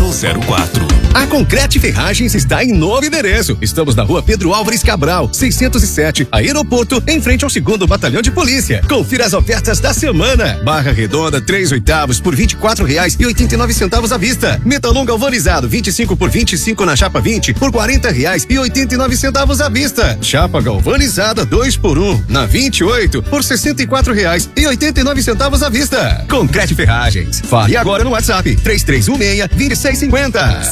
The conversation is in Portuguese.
0004. A Concrete Ferragens está em novo endereço. Estamos na rua Pedro Álvares Cabral, 607, Aeroporto, em frente ao 2º Batalhão de Polícia. Confira as ofertas da semana. Barra redonda 3/8 por R$24,89 à vista. Metalon galvanizado 25 por 25 na chapa 20 por R$40,89 à vista. Chapa galvanizada 2x1 na 28 por R$64,89 à vista. Concrete Ferragens. Fale agora no WhatsApp 3316-2650.